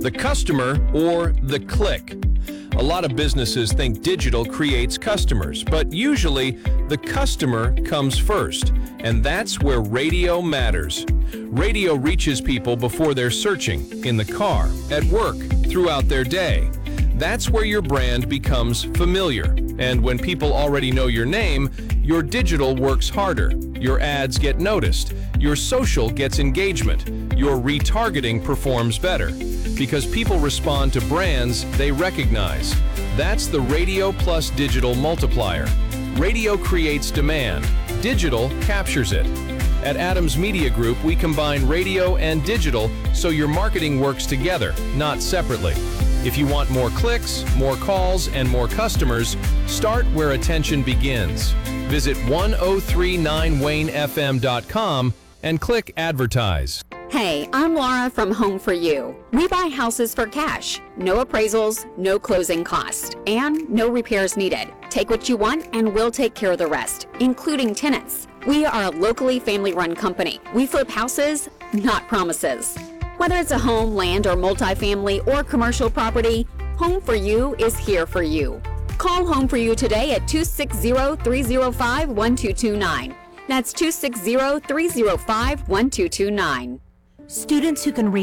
the customer, or the click? A lot of businesses think digital creates customers, but usually the customer comes first, and that's where radio matters. Radio reaches people before they're searching, in the car, at work, throughout their day. That's where your brand becomes familiar. And when people already know your name, your digital works harder. Your ads get noticed. Your social gets engagement. Your retargeting performs better. Because people respond to brands they recognize. That's the radio plus digital multiplier. Radio creates demand. Digital captures it. At Adams Media Group, we combine radio and digital so your marketing works together, not separately. If you want more clicks, more calls, and more customers, start where attention begins. Visit 1039waynefm.com and click Advertise. Hey, I'm Laura from Home For You. We buy houses for cash. No appraisals, no closing cost, and no repairs needed. Take what you want and we'll take care of the rest, including tenants. We are a locally family-run company. We flip houses, not promises. Whether it's a home, land, or multifamily or commercial property, Home For You is here for you. Call Home For You today at 260-305-1229. That's 260-305-1229. Students who can read